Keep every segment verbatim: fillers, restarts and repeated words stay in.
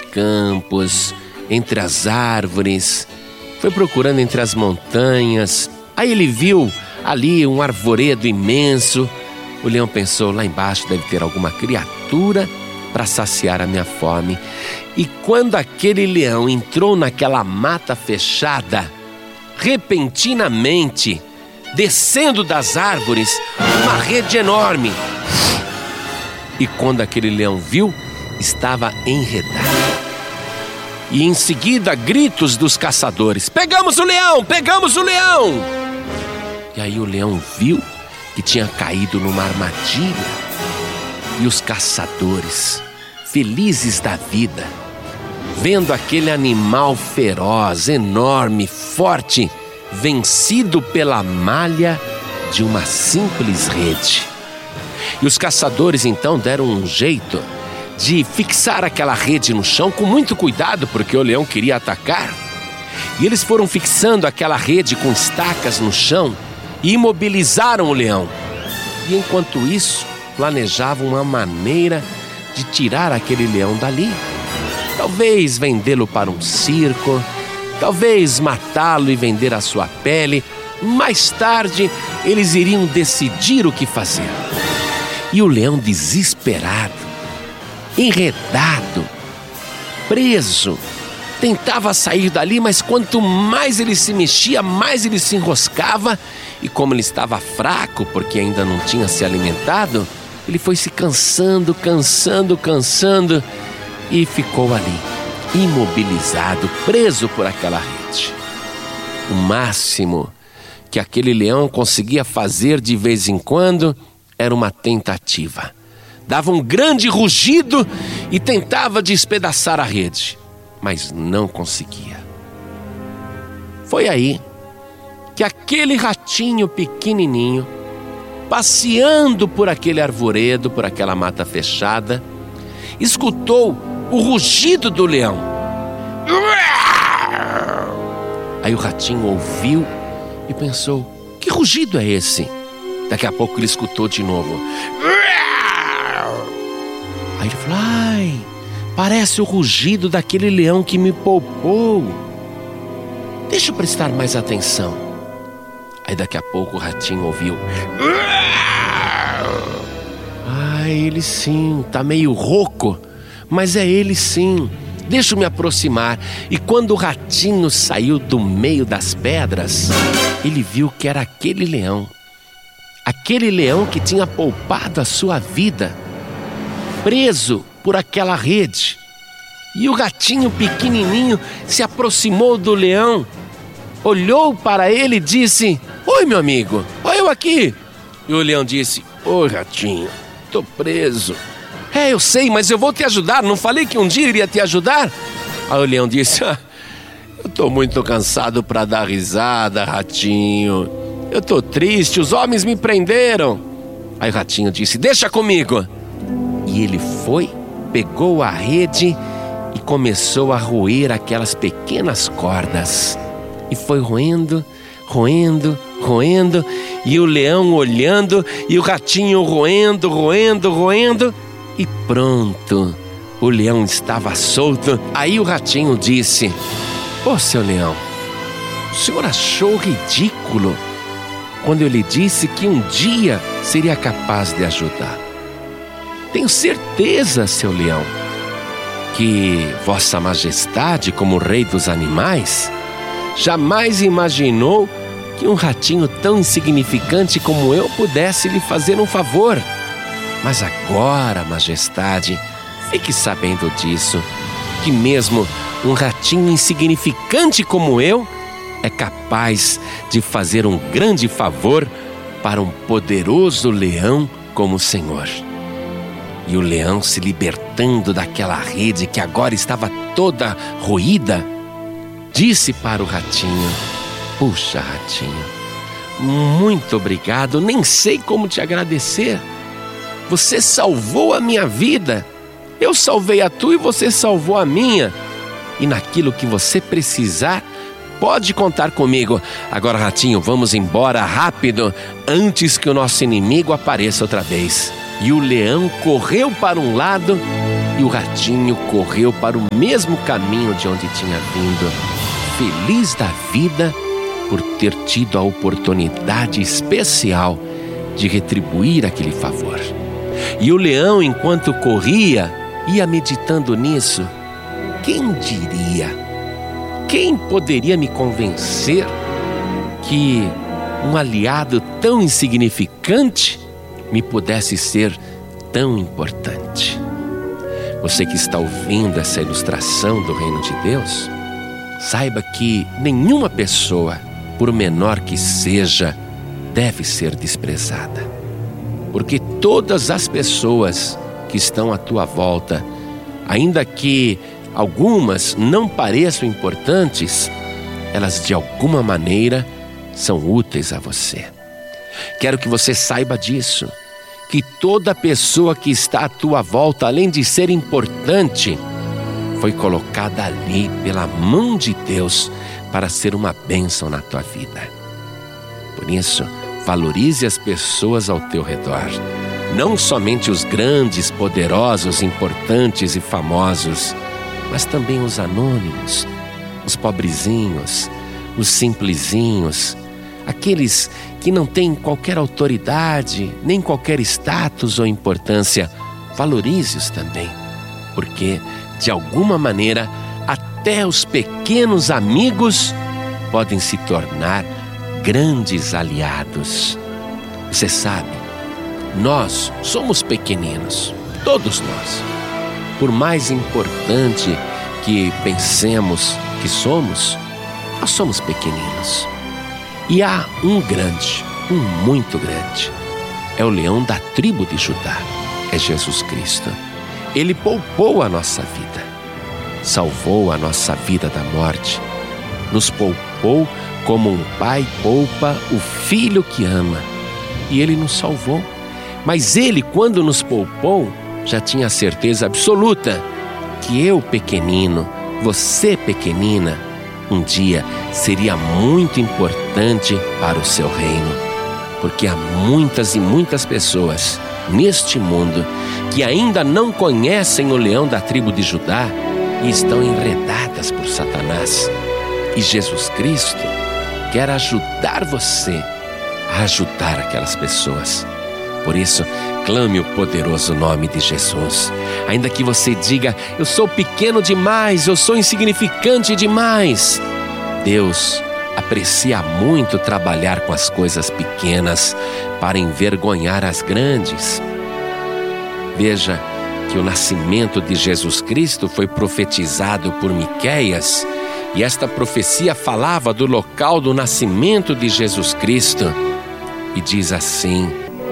campos, entre as árvores, foi procurando entre as montanhas. Aí ele viu ali um arvoredo imenso. O leão pensou, lá embaixo deve ter alguma criatura para saciar a minha fome. E quando aquele leão entrou naquela mata fechada, repentinamente, descendo das árvores, uma rede enorme. E quando aquele leão viu, estava enredado. E em seguida, gritos dos caçadores: pegamos o leão! Pegamos o leão! E aí o leão viu que tinha caído numa armadilha. E os caçadores, felizes da vida, vendo aquele animal feroz, enorme, forte, vencido pela malha de uma simples rede. E os caçadores então deram um jeito de fixar aquela rede no chão com muito cuidado, porque o leão queria atacar. E eles foram fixando aquela rede com estacas no chão e imobilizaram o leão. E enquanto isso, planejavam uma maneira de tirar aquele leão dali. Talvez vendê-lo para um circo, talvez matá-lo e vender a sua pele. Mais tarde, eles iriam decidir o que fazer. E o leão, desesperado, enredado, preso, tentava sair dali, mas quanto mais ele se mexia, mais ele se enroscava. E como ele estava fraco, porque ainda não tinha se alimentado, ele foi se cansando, cansando, cansando e ficou ali, imobilizado, preso por aquela rede. O máximo que aquele leão conseguia fazer de vez em quando era uma tentativa. Dava um grande rugido e tentava despedaçar a rede, mas não conseguia. Foi aí que aquele ratinho pequenininho, passeando por aquele arvoredo, por aquela mata fechada, escutou o rugido do leão. Aí o ratinho ouviu e pensou: que rugido é esse? Daqui a pouco ele escutou de novo. Aí ele falou: ai, parece o rugido daquele leão que me poupou. Deixa eu prestar mais atenção. Aí daqui a pouco o ratinho ouviu: ah, ele sim, tá meio rouco, mas é ele sim. Deixa eu me aproximar. E quando o ratinho saiu do meio das pedras, ele viu que era aquele leão. Aquele leão que tinha poupado a sua vida, preso por aquela rede. E o ratinho pequenininho se aproximou do leão, olhou para ele e disse: oi, meu amigo, olha eu aqui. E o leão disse: oi, ratinho, tô preso. É, eu sei, mas eu vou te ajudar. Não falei que um dia iria te ajudar? Aí o leão disse: ah, eu tô muito cansado para dar risada, ratinho. Eu tô triste, os homens me prenderam. Aí o ratinho disse: deixa comigo. E ele foi, pegou a rede e começou a roer aquelas pequenas cordas. E foi roendo, roendo, roendo, e o leão olhando, e o ratinho roendo, roendo, roendo, e pronto, o leão estava solto. Aí o ratinho disse: ô, seu leão, o senhor achou ridículo quando eu lhe disse que um dia seria capaz de ajudar? Tenho certeza, seu leão, que Vossa Majestade, como rei dos animais, jamais imaginou que um ratinho tão insignificante como eu pudesse lhe fazer um favor. Mas agora, Majestade, fique sabendo disso, que mesmo um ratinho insignificante como eu é capaz de fazer um grande favor para um poderoso leão como o senhor. E o leão, se libertando daquela rede que agora estava toda roída, disse para o ratinho: puxa, ratinho, muito obrigado, nem sei como te agradecer. Você salvou a minha vida, eu salvei a tua e você salvou a minha. E naquilo que você precisar, pode contar comigo. Agora, ratinho, vamos embora rápido, antes que o nosso inimigo apareça outra vez. E o leão correu para um lado e o ratinho correu para o mesmo caminho de onde tinha vindo, feliz da vida por ter tido a oportunidade especial de retribuir aquele favor. E o leão, enquanto corria, ia meditando nisso. Quem diria? Quem poderia me convencer que um aliado tão insignificante me pudesse ser tão importante? Você que está ouvindo essa ilustração do reino de Deus, saiba que nenhuma pessoa, por menor que seja, deve ser desprezada. Porque todas as pessoas que estão à tua volta, ainda que algumas não pareçam importantes, elas de alguma maneira são úteis a você. Quero que você saiba disso, que toda pessoa que está à tua volta, além de ser importante, foi colocada ali pela mão de Deus para ser uma bênção na tua vida. Por isso, valorize as pessoas ao teu redor, não somente os grandes, poderosos, importantes e famosos, mas também os anônimos, os pobrezinhos, os simplesinhos, aqueles que não têm qualquer autoridade, nem qualquer status ou importância. Valorize-os também, porque, de alguma maneira, até os pequenos amigos podem se tornar grandes aliados. Você sabe, nós somos pequeninos, todos nós. Por mais importante que pensemos que somos, nós somos pequeninos. E há um grande, um muito grande. É o leão da tribo de Judá, é Jesus Cristo. Ele poupou a nossa vida, salvou a nossa vida da morte, nos poupou como um pai poupa o filho que ama. E Ele nos salvou. Mas Ele, quando nos poupou, já tinha a certeza absoluta que eu, pequenino, você, pequenina, um dia seria muito importante para o seu reino. Porque há muitas e muitas pessoas neste mundo que ainda não conhecem o leão da tribo de Judá e estão enredadas por Satanás. E Jesus Cristo quer ajudar você a ajudar aquelas pessoas. Por isso, clame o poderoso nome de Jesus. Ainda que você diga, eu sou pequeno demais, eu sou insignificante demais, Deus aprecia muito trabalhar com as coisas pequenas para envergonhar as grandes. Veja que o nascimento de Jesus Cristo foi profetizado por Miqueias, e esta profecia falava do local do nascimento de Jesus Cristo. E diz assim: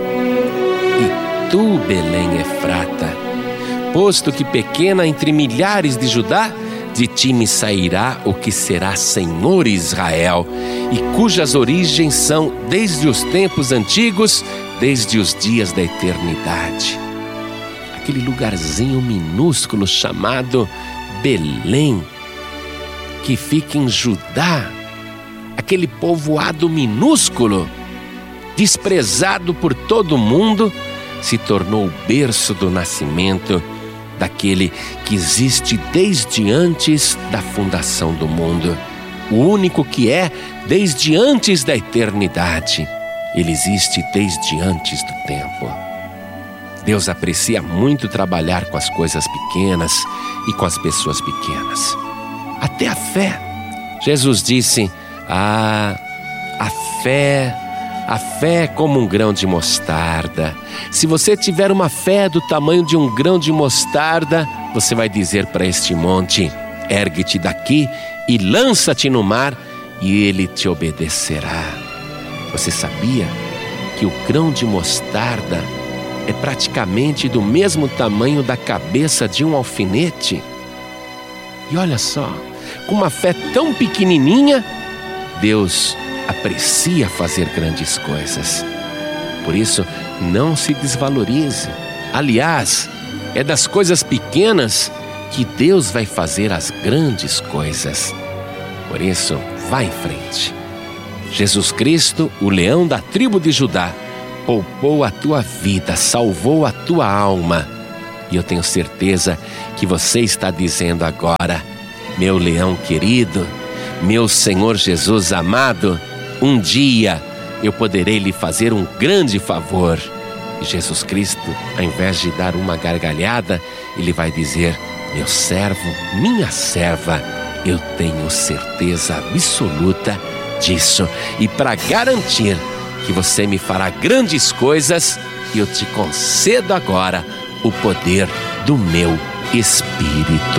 E tu, Belém Efrata, posto que pequena entre milhares de Judá, de ti me sairá o que será Senhor Israel, e cujas origens são desde os tempos antigos, desde os dias da eternidade. Aquele lugarzinho minúsculo chamado Belém, que fica em Judá, aquele povoado minúsculo, desprezado por todo mundo, se tornou o berço do nascimento daquele que existe desde antes da fundação do mundo, o único que é desde antes da eternidade. Ele existe desde antes do tempo. Deus aprecia muito trabalhar com as coisas pequenas e com as pessoas pequenas. Até a fé. Jesus disse, ah, a fé, a fé é como um grão de mostarda. Se você tiver uma fé do tamanho de um grão de mostarda, você vai dizer para este monte, ergue-te daqui e lança-te no mar, e ele te obedecerá. Você sabia que o grão de mostarda é praticamente do mesmo tamanho da cabeça de um alfinete? E olha só, com uma fé tão pequenininha, Deus aprecia fazer grandes coisas. Por isso, não se desvalorize. Aliás, é das coisas pequenas que Deus vai fazer as grandes coisas. Por isso, vá em frente. Jesus Cristo, o leão da tribo de Judá, poupou a tua vida, salvou a tua alma. E eu tenho certeza que você está dizendo agora: meu leão querido, meu Senhor Jesus amado, um dia eu poderei lhe fazer um grande favor. E Jesus Cristo, ao invés de dar uma gargalhada, Ele vai dizer: meu servo, minha serva, eu tenho certeza absoluta disso. E para garantir que você me fará grandes coisas, eu te concedo agora o poder do meu Espírito.